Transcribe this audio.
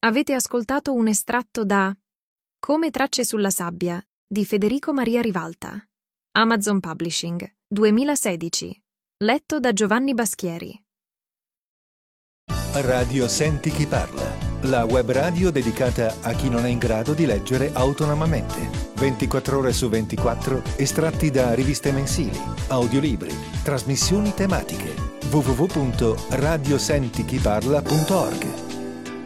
Avete ascoltato un estratto da Come tracce sulla sabbia di Federico Maria Rivalta. Amazon Publishing, 2016. Letto da Giovanni Baschieri. Radio Senti chi parla. La web radio dedicata a chi non è in grado di leggere autonomamente. 24 ore su 24, estratti da riviste mensili, audiolibri, trasmissioni tematiche. www.radiosentichiparla.org